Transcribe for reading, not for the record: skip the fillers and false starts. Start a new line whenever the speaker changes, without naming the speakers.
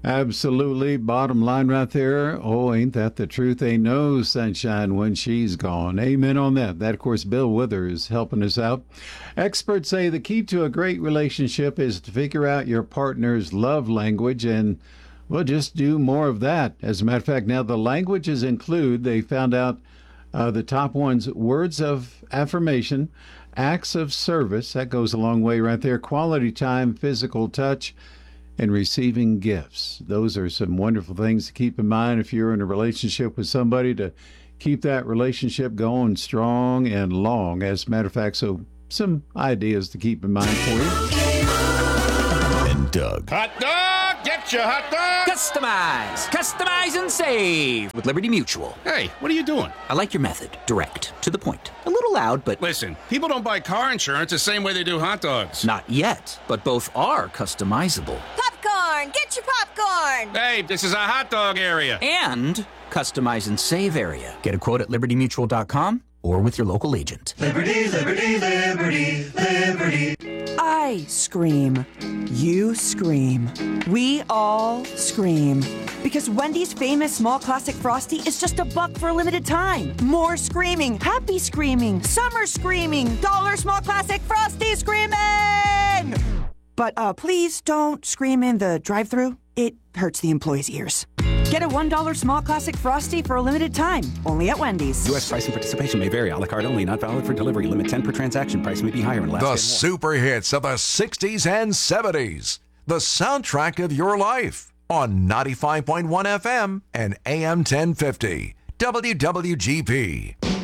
Absolutely. Bottom line right there. Oh, ain't that the truth? Ain't no sunshine when she's gone. Amen on that. That, of course, Bill Withers helping us out. Experts say the key to a great relationship is to figure out your partner's love language and, well, just do more of that. As a matter of fact, now the languages include, they found out the top ones: words of affirmation, acts of service. That goes a long way right there. Quality time, physical touch, and receiving gifts. Those are some wonderful things to keep in mind if you're in a relationship with somebody, to keep that relationship going strong and long. As a matter of fact, so some ideas to keep in mind for you.
And Doug.
Hot dog! Get your hot dog!
Customize and save with Liberty Mutual.
Hey, what are you doing?
I like your method. Direct, to the point. A little loud, but
Listen, people don't buy car insurance the same way they do hot dogs.
not yet. But both are customizable.
Popcorn! Get your popcorn!
Hey, this is a hot dog area.
And customize and save area. Get a quote at libertymutual.com or with your local agent.
Liberty, liberty, liberty, liberty.
I scream. You scream. We all scream. Because Wendy's famous small classic Frosty is just $1 for a limited time. More screaming, happy screaming, summer screaming, dollar small classic Frosty screaming! But please don't scream in the drive-thru. It hurts the employees' ears. Get a $1 small classic Frosty for a limited time, only at Wendy's.
U.S. price and participation may vary. A la carte only. Not valid for delivery. Limit 10 per transaction. Price may be higher in last.
The super hits of the 60s and 70s. The soundtrack of your life on 95.1 FM and AM 1050. WWGP.